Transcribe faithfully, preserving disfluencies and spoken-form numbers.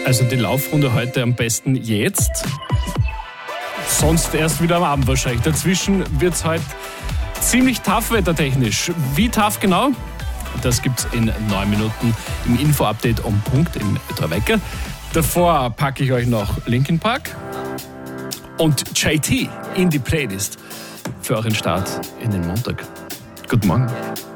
Also die Laufrunde heute am besten jetzt. Sonst erst wieder am Abend wahrscheinlich. Dazwischen wird es heute ziemlich tough wettertechnisch. Wie tough genau? Das gibt's in neun Minuten im Info-Update um Punkt im Metro Wecker. Davor packe ich euch noch Linkin Park und J T in die Playlist für euren Start in den Montag. Guten Morgen.